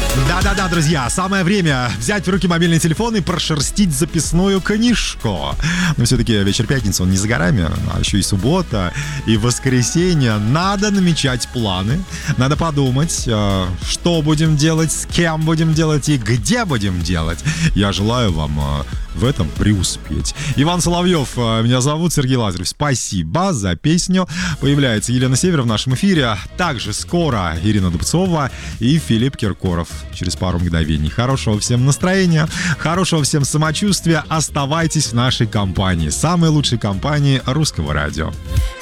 Да-да-да, друзья, самое время взять в руки мобильный телефон и прошерстить записную книжку. Но все-таки вечер пятницы, он не за горами, а еще и суббота, и воскресенье. Надо намечать планы, надо подумать, что будем делать, с кем будем делать и где будем делать. Я желаю вам в этом преуспеть. Иван Соловьев, меня зовут, Сергей Лазарев. Спасибо за песню. Появляется Елена Север в нашем эфире. Также скоро Ирина Дубцова и Филипп Киркоров. Через пару мгновений. Хорошего всем настроения, хорошего всем самочувствия. Оставайтесь в нашей компании, самой лучшей компании русского радио.